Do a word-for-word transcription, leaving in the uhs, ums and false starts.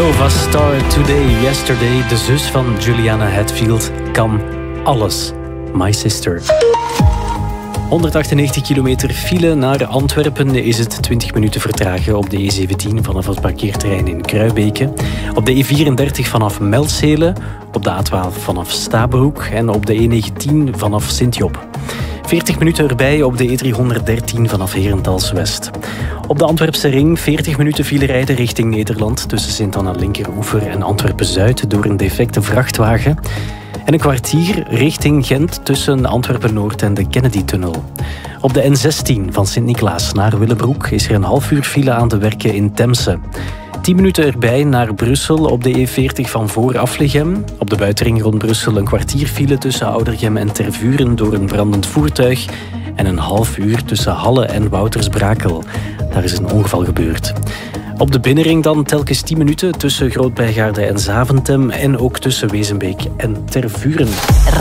Nova Star Today, Yesterday. De zus van Juliana Hatfield kan alles. My Sister. honderdachtennegentig kilometer file naar Antwerpen is het twintig minuten vertragen op de E zeventien vanaf het parkeerterrein in Kruibeke. Op de E vierendertig vanaf Melzele, op de A twaalf vanaf Stabroek en op de E negentien vanaf Sint-Job. veertig minuten erbij op de E driehonderddertien vanaf Herentals-West. Op de Antwerpse ring veertig minuten file rijden richting Nederland tussen Sint-Anna-Linkeroever en Antwerpen-Zuid door een defecte vrachtwagen. En een kwartier richting Gent tussen Antwerpen-Noord en de Kennedy-tunnel. Op de N zestien van Sint-Niklaas naar Willebroek is er een half uur file aan te werken in Temse. tien minuten erbij naar Brussel op de E veertig van voor Aflegem. Op de buitenring rond Brussel een kwartier file tussen Oudergem en Tervuren door een brandend voertuig. En een half uur tussen Halle en Woutersbrakel. Daar is een ongeval gebeurd. Op de binnenring dan telkens tien minuten tussen Groot-Brijgaarde en Zaventem en ook tussen Wezenbeek en Tervuren.